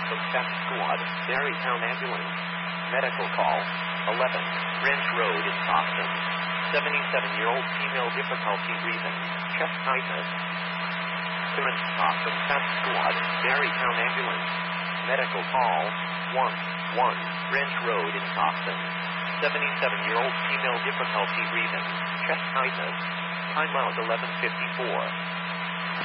stop from Chef Squad, Berrytown Ambulance. Medical call, 11, Ranch Road in Stockton. 77-year-old female difficulty breathing, chest tightness. Current stop from Chef Squad, Berrytown Ambulance. Medical call, 1, Ranch Road in Stockton. 77-year-old female difficulty breathing, chest tightness. Time out 11:54.